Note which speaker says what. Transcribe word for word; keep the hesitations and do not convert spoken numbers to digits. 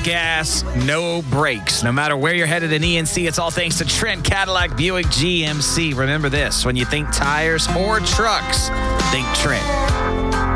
Speaker 1: gas, no brakes. No matter where you're headed in E N C, it's all thanks to Trent Cadillac Buick G M C. Remember this, when you think tires or trucks, think Trent.